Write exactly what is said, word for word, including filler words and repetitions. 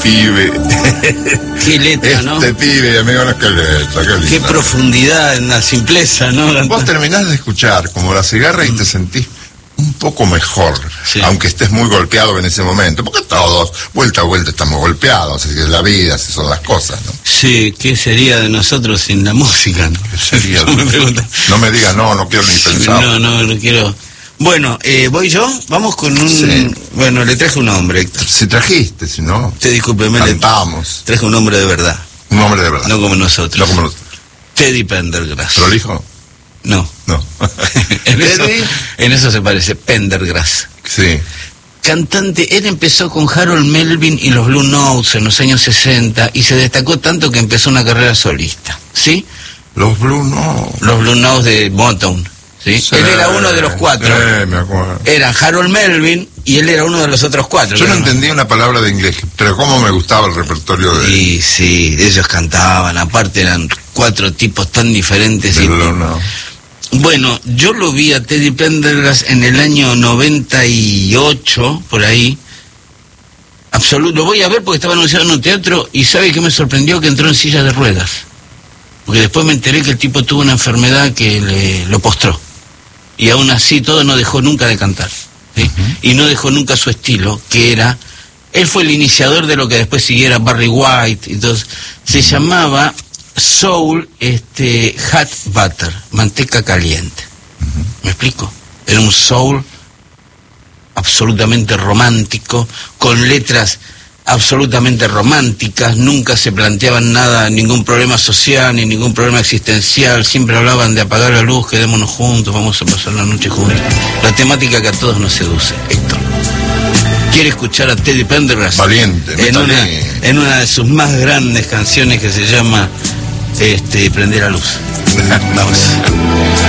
pibe. Qué letra, ¿no? Este pibe, amigo, no es que letra, qué linda. Qué profundidad en la simpleza, ¿no? Vos terminás de escuchar como La Cigarra y te sentís un poco mejor, sí. Aunque estés muy golpeado en ese momento, porque todos, vuelta a vuelta, estamos golpeados, así que es la vida, así son las cosas, ¿no? Sí, ¿qué sería de nosotros sin la música, no? ¿Qué sería de nosotros? No me digas, no, no quiero ni pensar. No, no, no quiero. Bueno, eh, ¿voy yo? Vamos con un... Sí. Bueno, le traje un hombre, Héctor. Si trajiste, si no... Te discúlpeme, cantamos. Le traje un hombre de verdad. Un hombre de verdad. No como nosotros. No como nosotros. Teddy Pendergrass. ¿Prolijo? No. No. en, eso, en eso se parece, Pendergrass. Sí. Cantante, él empezó con Harold Melvin y los Blue Notes en los años sesenta y se destacó tanto que empezó una carrera solista, ¿sí? Los Blue Notes. Los Blue Notes de Motown, ¿sí? Sí, él era uno de los cuatro. Sí, me acuerdo. Era Harold Melvin y él era uno de los otros cuatro. Yo no entendía una palabra de inglés, pero cómo me gustaba el repertorio de... Sí, sí, ellos cantaban, aparte eran cuatro tipos tan diferentes. Y... No. Bueno, yo lo vi a Teddy Pendergrass en el año noventa y ocho, por ahí. Absoluto, lo voy a ver porque estaba anunciado en un teatro y ¿sabe qué me sorprendió? Que entró en silla de ruedas. Porque después me enteré que el tipo tuvo una enfermedad que le, lo postró. Y aún así todo no dejó nunca de cantar, ¿sí? Uh-huh. Y no dejó nunca su estilo, que era... Él fue el iniciador de lo que después siguiera Barry White. Entonces, se llamaba Soul este, Hot Butter, manteca caliente. Uh-huh. ¿Me explico? Era un soul absolutamente romántico, con letras absolutamente románticas, nunca se planteaban nada, ningún problema social, ni ningún problema existencial, siempre hablaban de apagar la luz, quedémonos juntos, vamos a pasar la noche juntos. La temática que a todos nos seduce, Héctor. ¿Quiere escuchar a Teddy Pendergrass? Valiente, en una, en una de sus más grandes canciones que se llama este, Prender la Luz. Vamos.